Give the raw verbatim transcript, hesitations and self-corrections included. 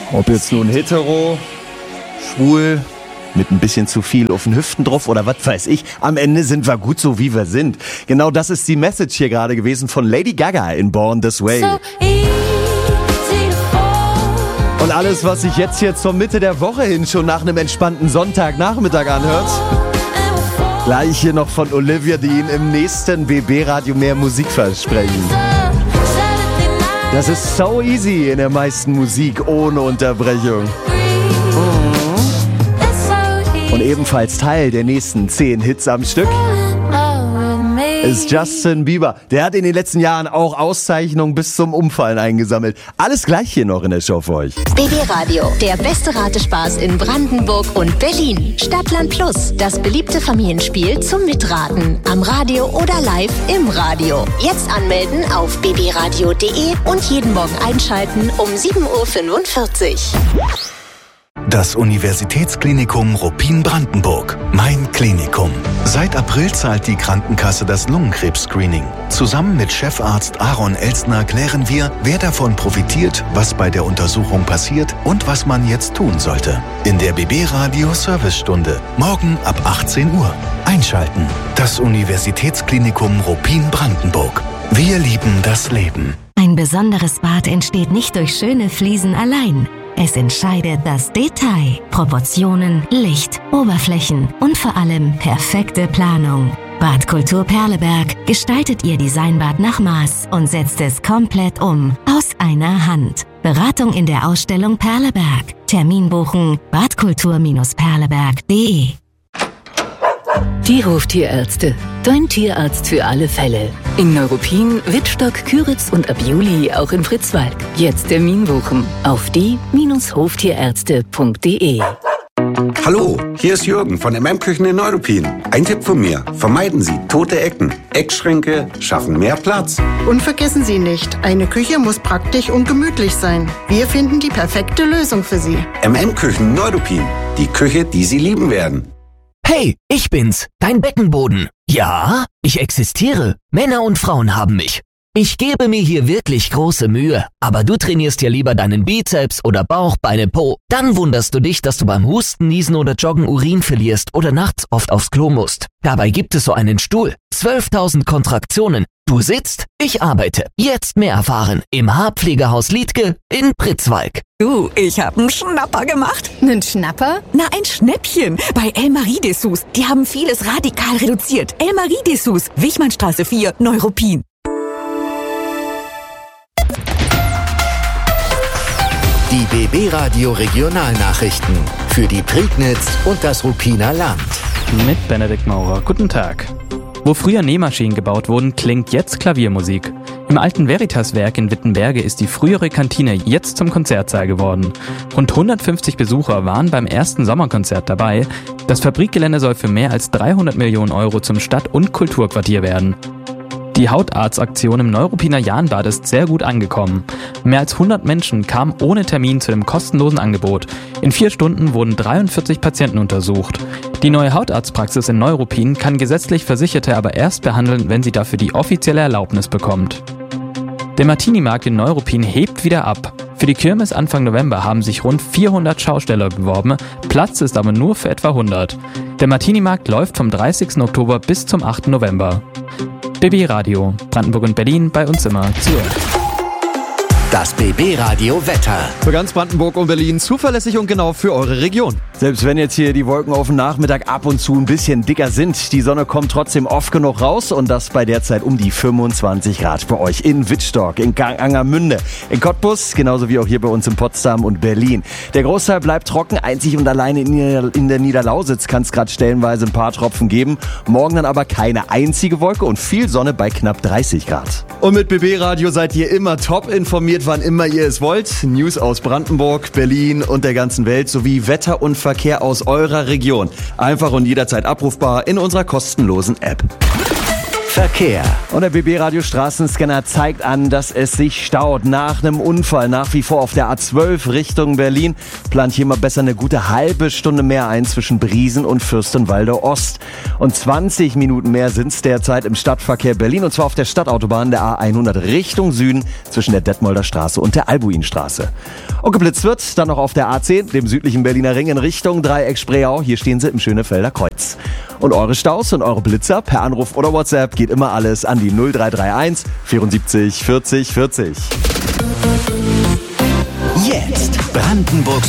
Ob jetzt nun hetero, schwul, mit ein bisschen zu viel auf den Hüften drauf oder was weiß ich. Am Ende sind wir gut so, wie wir sind. Genau das ist die Message hier gerade gewesen von Lady Gaga in Born This Way. So Und alles, was sich jetzt hier zur Mitte der Woche hin schon nach einem entspannten Sonntagnachmittag anhört, gleich hier noch von Olivia Dean im nächsten B B-Radio mehr Musik versprechen. Das ist so easy in der meisten Musik ohne Unterbrechung. Und ebenfalls Teil der nächsten zehn Hits am Stück ist Justin Bieber. Der hat in den letzten Jahren auch Auszeichnungen bis zum Umfallen eingesammelt. Alles gleich hier noch in der Show für euch. B B-Radio, der beste Ratespaß in Brandenburg und Berlin. Stadtland Plus, das beliebte Familienspiel zum Mitraten. Am Radio oder live im Radio. Jetzt anmelden auf b b radio punkt de und jeden Morgen einschalten um sieben Uhr fünfundvierzig. Das Universitätsklinikum Ruppin-Brandenburg. Mein Klinikum. Seit April zahlt die Krankenkasse das Lungenkrebs-Screening. Zusammen mit Chefarzt Aaron Elstner klären wir, wer davon profitiert, was bei der Untersuchung passiert und was man jetzt tun sollte. In der B B-Radio-Servicestunde. Morgen ab achtzehn Uhr. Einschalten. Das Universitätsklinikum Ruppin-Brandenburg. Wir lieben das Leben. Ein besonderes Bad entsteht nicht durch schöne Fliesen allein. Es entscheidet das Detail, Proportionen, Licht, Oberflächen und vor allem perfekte Planung. Badkultur Perleberg gestaltet Ihr Designbad nach Maß und setzt es komplett um, aus einer Hand. Beratung in der Ausstellung Perleberg. Termin buchen badkultur Perleberg punkt de. Die Hoftierärzte. Dein Tierarzt für alle Fälle. In Neuruppin, Wittstock, Küritz und ab Juli auch in Fritzwalk. Jetzt Termin buchen auf die Hoftierärzte punkt de. Hallo, hier ist Jürgen von M M Küchen in Neuruppin. Ein Tipp von mir: Vermeiden Sie tote Ecken. Eckschränke schaffen mehr Platz. Und vergessen Sie nicht, eine Küche muss praktisch und gemütlich sein. Wir finden die perfekte Lösung für Sie. M M Küchen Neuruppin. Die Küche, die Sie lieben werden. Hey, ich bin's, dein Beckenboden. Ja, ich existiere. Männer und Frauen haben mich. Ich gebe mir hier wirklich große Mühe, aber du trainierst ja lieber deinen Bizeps oder Bauch, Beine, Po. Dann wunderst du dich, dass du beim Husten, Niesen oder Joggen Urin verlierst oder nachts oft aufs Klo musst. Dabei gibt es so einen Stuhl. zwölftausend Kontraktionen. Du sitzt, ich arbeite. Jetzt mehr erfahren im Haarpflegehaus Liedtke in Pritzwalk. Du, ich hab einen Schnapper gemacht. Einen Schnapper? Na, ein Schnäppchen. Bei Elmarie Dessous. Die haben vieles radikal reduziert. Elmarie Dessous, Wichmannstraße vier, Neuruppin. Die B B-Radio Regionalnachrichten für die Prignitz und das Ruppiner Land. Mit Benedikt Maurer. Guten Tag. Wo früher Nähmaschinen gebaut wurden, klingt jetzt Klaviermusik. Im alten Veritas-Werk in Wittenberge ist die frühere Kantine jetzt zum Konzertsaal geworden. Rund hundertfünfzig Besucher waren beim ersten Sommerkonzert dabei. Das Fabrikgelände soll für mehr als dreihundert Millionen Euro zum Stadt- und Kulturquartier werden. Die Hautarztaktion im Neuruppiner Jahnbad ist sehr gut angekommen. Mehr als hundert Menschen kamen ohne Termin zu dem kostenlosen Angebot. In vier Stunden wurden dreiundvierzig Patienten untersucht. Die neue Hautarztpraxis in Neuruppin kann gesetzlich Versicherte aber erst behandeln, wenn sie dafür die offizielle Erlaubnis bekommt. Der Martini-Markt in Neuruppin hebt wieder ab. Für die Kirmes Anfang November haben sich rund vierhundert Schausteller beworben, Platz ist aber nur für etwa hundert. Der Martini-Markt läuft vom dreißigsten Oktober bis zum achten November. B B-Radio, Brandenburg und Berlin, bei uns immer zu hören. Das B B-Radio Wetter. Für ganz Brandenburg und Berlin zuverlässig und genau für eure Region. Selbst wenn jetzt hier die Wolken auf dem Nachmittag ab und zu ein bisschen dicker sind, die Sonne kommt trotzdem oft genug raus und das bei derzeit um die fünfundzwanzig Grad bei euch in Wittstock, in Angermünde, in Cottbus, genauso wie auch hier bei uns in Potsdam und Berlin. Der Großteil bleibt trocken, einzig und alleine in der Niederlausitz kann es gerade stellenweise ein paar Tropfen geben. Morgen dann aber keine einzige Wolke und viel Sonne bei knapp dreißig Grad. Und mit B B-Radio seid ihr immer top informiert, wann immer ihr es wollt. News aus Brandenburg, Berlin und der ganzen Welt sowie Wetter und Verkehr aus eurer Region. Einfach und jederzeit abrufbar in unserer kostenlosen App. Verkehr. Und der B B-Radio Straßenscanner zeigt an, dass es sich staut. Nach einem Unfall nach wie vor auf der A zwölf Richtung Berlin. Plant hier mal besser eine gute halbe Stunde mehr ein zwischen Briesen und Fürstenwalde Ost. Und zwanzig Minuten mehr sind es derzeit im Stadtverkehr Berlin. Und zwar auf der Stadtautobahn der A hundert Richtung Süden zwischen der Detmolder Straße und der Albuinstraße. Und geblitzt wird dann noch auf der A zehn, dem südlichen Berliner Ring in Richtung Dreieck-Spreeau. Hier stehen sie im Schönefelder Kreuz. Und eure Staus und eure Blitzer per Anruf oder WhatsApp geht immer alles an die null drei drei eins vierundsiebzig vierzig vierzig. Jetzt Brandenburgs